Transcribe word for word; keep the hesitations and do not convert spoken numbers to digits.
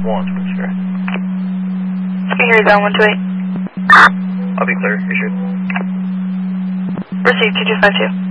one, sure. Speaker is on one two eight. I'll be clear, issued. Received two two five two.